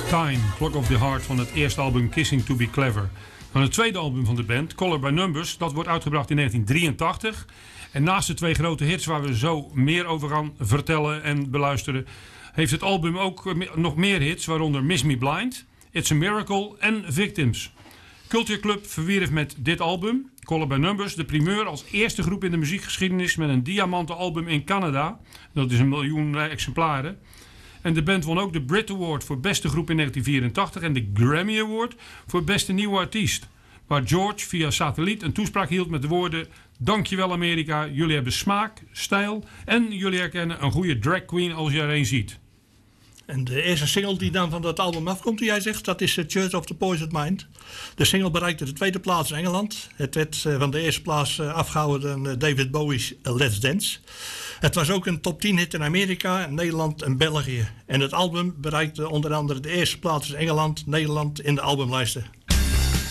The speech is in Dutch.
Time, Clock of the Heart van het eerste album Kissing to be Clever. Dan het tweede album van de band, Color by Numbers, dat wordt uitgebracht in 1983. En naast de twee grote hits waar we zo meer over gaan vertellen en beluisteren, heeft het album ook nog meer hits, waaronder Miss Me Blind, It's a Miracle en Victims. Culture Club verwierf met dit album, Color by Numbers, de primeur als eerste groep in de muziekgeschiedenis met een diamanten album in Canada. Dat is 1 miljoen exemplaren. En de band won ook de Brit Award voor beste groep in 1984 en de Grammy Award voor beste nieuwe artiest. Waar George via satelliet een toespraak hield met de woorden: dankjewel Amerika, jullie hebben smaak, stijl en jullie herkennen een goede drag queen als je er een ziet. En de eerste single die dan van dat album afkomt, die jij zegt, dat is Church of the Poisoned Mind. De single bereikte de tweede plaats in Engeland. Het werd van de eerste plaats afgehouden door David Bowie's Let's Dance. Het was ook een top 10 hit in Amerika, Nederland en België. En het album bereikte onder andere de eerste plaats in Engeland, Nederland in de albumlijsten.